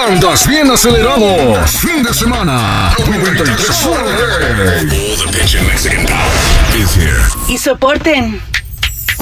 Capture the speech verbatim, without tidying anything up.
Andas bien acelerado. Fin de semana. noventa y tres. All the pitch in Mexican power is here. Y soporten.